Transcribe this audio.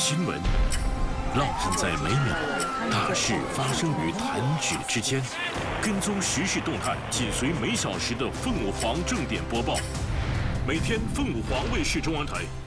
新闻，烙印在每秒，大事发生于弹指之间。跟踪时事动态，紧随每小时的凤凰正点播报。每天凤凰卫视中文台